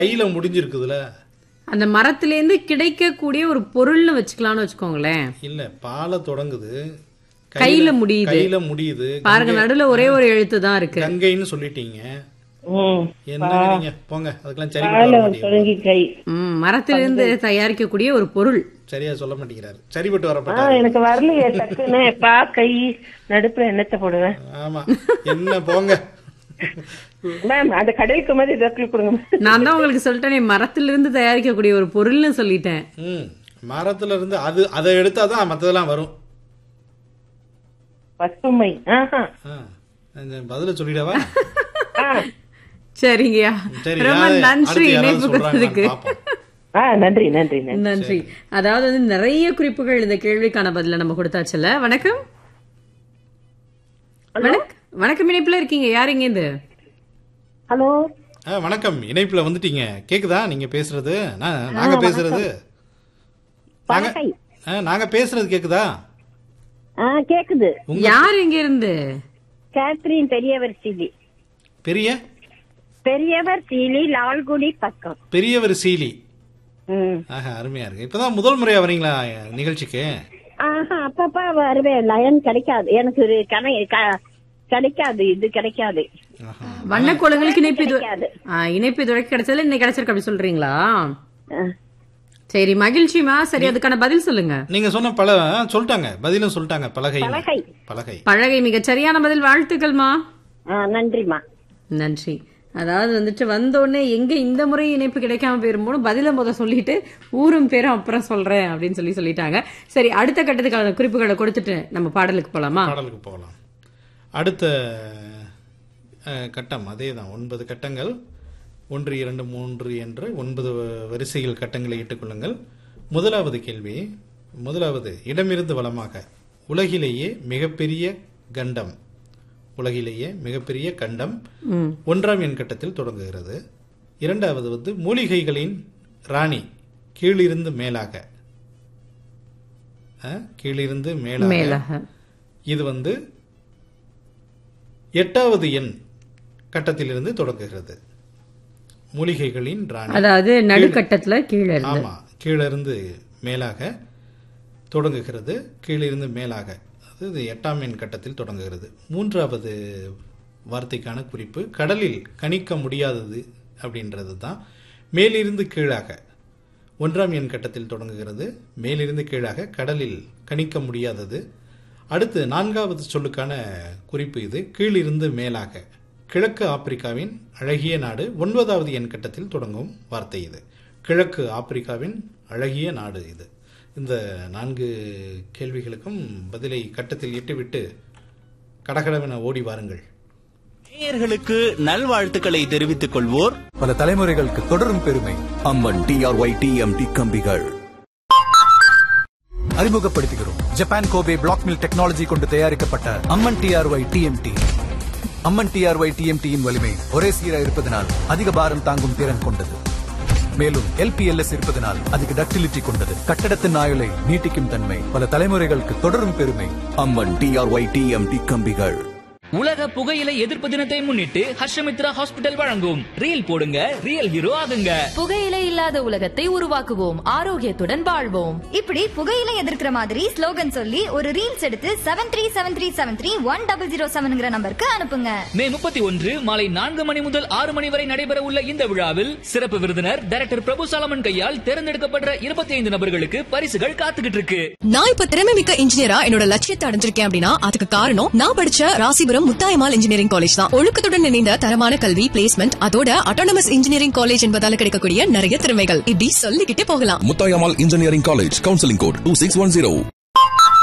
கையில முடிஞ்சிருக்குதுல. அந்த மரத்திலேருந்து கிடைக்கக்கூடிய ஒரு பொருள்னு வச்சுக்கலாம்னு வச்சுக்கோங்களேன். இல்ல, பால தொடங்குது, கையில முடியுது. கையில முடியுது. பாருங்க, நடுவுல ஒரே ஒரு எழுத்து தான் இருக்கு. கங்கைன்னு சொல்லிட்டீங்க. என்ன நீங்க போங்க, அதுக்கெல்லாம் சரி மரத்திலிருந்து தயாரிக்கக்கூடிய ஒரு பொருள் சரியா சொல்ல மாட்டேங்கிறாரு. சரிபட்டு வரப்பட்ட எனக்கு வரலையே டக்குன்னு. பா கை நடுப்புல என்னத்தை போடுவேன். ஆமா, என்ன போங்க மேம், அந்த கடைக்கு மாதிரி ஏதாவது கொடுங்க. நான் தான் உங்களுக்கு சொல்லிட்டேனே, மரத்திலிருந்து தயாரிக்கக்கூடிய ஒரு பொருள்னு சொல்லிட்டேன். மரத்துல இருந்து அதை எடுத்தாதான் மத்ததெல்லாம் வரும். பசுமை. பதில சொல்லிடவா? சரிங்கய்யா, ரொம்ப நன்றி இணைப்பு கொடுத்ததுக்கு. நன்றி நன்றி நன்றி. அதாவது நிறைய குறிப்புகள் இந்த கேள்விக்கான பதில நம்ம கொடுத்தாச்சுல. வணக்கம். வணக்கம், இணைப்புல இருக்கீங்க. யார் இங்க இருந்து? ஹலோ, வணக்கம், இணைப்புல வந்துட்டீங்க. கேக்குதா நீங்க பேசுறது? நாங்க பேசுறது நாங்க பேசுறது கேக்குதா? கேக்குது. யார் இங்க இருந்து? கேத்ரின் பெரியவர் சீலி. பெரியவர் சீலி, லால்குடி பக்கம். பெரியவர் சீலி. அருமையா இருக்கு. இப்பதான் முதல் முறையா வரீங்களா நிகழ்ச்சிக்கு? அப்பப்பா வருவேன். லயன் கிடைக்காது எனக்கு, கிடைக்காது, இது கிடைக்காது. வண்ணக்கோலங்களுக்கு இணைப்பு இதுவரை கிடைச்சதுல இன்னைக்கு கிடைச்சிருக்கு அப்படி சொல்றீங்களா? சரி, மகிழ்ச்சிமா. சரி, அதுக்கான பதில் சொல்லுங்க. நீங்க சொன்ன சொல்லிட்டாங்க, பதிலும் சொல்லிட்டாங்க. பலகை மிக சரியான பதில். வாழ்த்துக்கள்மா. நன்றிமா. நன்றி. அதாவது வந்தோடனே எங்க இந்த முறை இணைப்பு கிடைக்காம போயிருமோ பதில சொல்லிட்டு ஊரும் பேரும் அப்புறம் சொல்றேன் அப்படின்னு சொல்லிட்டாங்க. சரி, அடுத்த கட்டத்துக்கான குறிப்புகளை கொடுத்துட்டு நம்ம பாடலுக்கு போலாமா? பாடலுக்கு போகலாம். அடுத்த கட்டம் அதேதான். 9 கட்டங்கள், 1 2 3 என்று 9 வரிசையில் கட்டங்களை இட்டுக்கொள்ளுங்கள். முதலாவது கேள்வி. இடமிருந்து வலமாக உலகிலேயே மிகப்பெரிய கண்டம். 1ஆம் எண் கட்டத்தில் தொடங்குகிறது. இரண்டாவது மூலிகைகளின் ராணி, கீழிருந்து மேலாக. இது 8வது எண் கட்டத்திலிருந்து தொடங்குகிறது. மூலிகைகளின் ராணி, அதாவது நடுக்கட்டத்துல கீழிருந்து மேலாக தொடங்குகிறது. கீழிருந்து மேலாக, அது 8ஆம் எண் கட்டத்தில் தொடங்குகிறது. 3வது வார்த்தைக்கான குறிப்பு கடலில் கணிக்க முடியாதது அப்படின்றது தான். மேலிருந்து கீழாக 1ஆம் எண் கட்டத்தில் தொடங்குகிறது. மேலிருந்து கீழாக, கடலில் கணிக்க முடியாதது. அடுத்து 4வது சொல்லுக்கான குறிப்பு இது. கீழிருந்து மேலாக, கிழக்கு ஆப்பிரிக்காவின் அழகிய நாடு. 9வது எண் கட்டத்தில் தொடங்கும் வார்த்தை இது. கிழக்கு ஆப்பிரிக்காவின் அழகிய நாடு இது. இந்த 4 கேள்விகளுக்கும் பதிலை கட்டத்தில் இட்டுவிட்டு கடகடவென ஓடி வாருங்கள். நேயர்களுக்கு நல்வாழ்த்துக்களை தெரிவித்துக் கொள்வோர் பல தலைமுறைகளுக்கு தொடரும் பெருமை அம்மன் டிஆர்ஒய் டிஎம்டி கம்பிகள். அறிமுகப்படுத்துகிறோம் Japan Kobe black mill technology கொண்டு தயாரிக்கப்பட்ட அம்மன் டிஆர்ஒய் டிஎம்டி. அம்மன் டிஆர்ஒய் டிஎம்டியின் வலிமை ஒரே சீரா இருப்பதனால் அதிக பாரம் தாங்கும் திறன் கொண்டது. மேலும் எல்பிஎல்எஸ் இருப்பதனால் அதிக டக்டிலிட்டி கொண்டது. கட்டடத்தின் ஆயுளை நீட்டிக்கும் தன்மை, பல தலைமுறைகளுக்கு தொடரும் பெருமை அம்மன் டிஆர்ஒய் டிஎம்டி கம்பிகள். உலக புகையிலை எதிர்ப்பு தினத்தை முன்னிட்டு ஹர்ஷமித்ரா ஹாஸ்பிடல் வழங்கும் ரீல் போடுங்க, ரியல் ஹீரோ ஆகுங்க. புகையிலை இல்லாத உலகத்தை உருவாக்குவோம், ஆரோக்கியத்துடன் வாழ்வோம். இப்படி புகையிலை எதிர்க்கிற மாதிரி ஸ்லோகன் சொல்லி ஒரு ரீல்ஸ் எடுத்து 7373731007 நம்பருக்கு அனுப்புங்க. மே 31 மாலை 4 மணி முதல் 6 மணி வரை நடைபெற உள்ள இந்த விழாவில் சிறப்பு விருந்தினர் டைரக்டர் பிரபு சாலமன் கையால் தேர்ந்தெடுக்கப்பட்ட 25 நபர்களுக்கு பரிசுகள் காத்துக்கிட்டு இருக்கு. நான் இப்ப திறமை மிக்க இன்ஜினியரா என்னோட லட்சியத்தை அடைஞ்சிருக்கேன் அப்படின்னா அதுக்கு காரணம் நான் படிச்ச ராசிபுரம் முத்தாயம்மாள் இன்ஜினியரிங் காலேஜ் தான். ஒழுக்கத்துடன் இணைந்த தரமான கல்வி, பிளேஸ்மெண்ட், அதோட அட்டானமஸ் இன்ஜினியரிங் காலேஜ் என்பதால கிடைக்கக்கூடிய நிறைய திறமைகள் இப்படி சொல்லிக்கிட்டே போகலாம். Muthayammal engineering college, counselling code 2610.